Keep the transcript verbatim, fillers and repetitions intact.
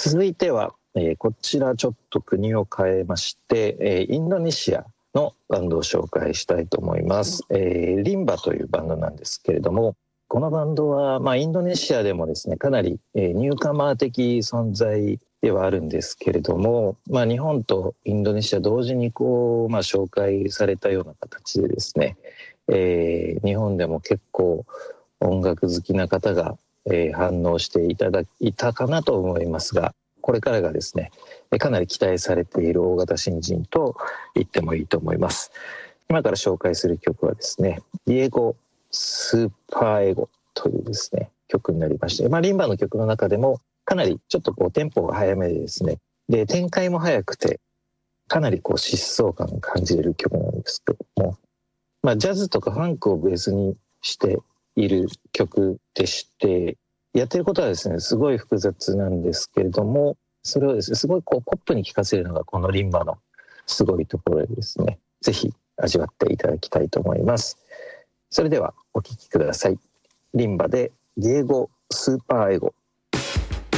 続いては、えー、こちらちょっと国を変えまして、えー、インドネシアのバンドを紹介したいと思います、えー、リンバというバンドなんですけれども、このバンドは、まあ、インドネシアでもですねかなり、えー、ニューカマー的存在ではあるんですけれども、まあ、日本とインドネシア同時にこう、まあ、紹介されたような形でですね、えー、日本でも結構音楽好きな方が、えー、反応していただいたかなと思いますが、これからがですねかなり期待されている大型新人と言ってもいいと思います。今から紹介する曲はですね、ディエゴ・スーパーエゴというですね曲になりまして、まあ、リンバの曲の中でもかなりちょっとこうテンポが速めでですね、で展開も速くてかなりこう疾走感を感じれる曲なんですけども、まあ、ジャズとかファンクをベースにしている曲でして、やってることはですねすごい複雑なんですけれども、それをですねすごいこうポップに聴かせるのがこのリンバのすごいところでですね、ぜひ味わっていただきたいと思います。それではお聴きください。リンバでディエゴ・スーパーエゴ。